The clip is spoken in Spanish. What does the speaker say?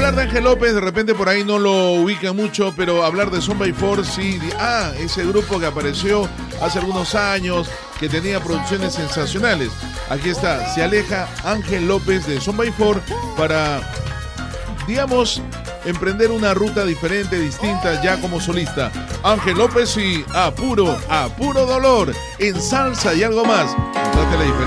Hablar de Ángel López, de repente por ahí no lo ubican mucho, pero hablar de Son by Four, sí. Ese grupo que apareció hace algunos años, que tenía producciones sensacionales. Aquí está, se aleja Ángel López de Son by Four para, digamos, emprender una ruta diferente, distinta, ya como solista. Ángel López y A Puro Dolor, en salsa y algo más. Notate la diferencia.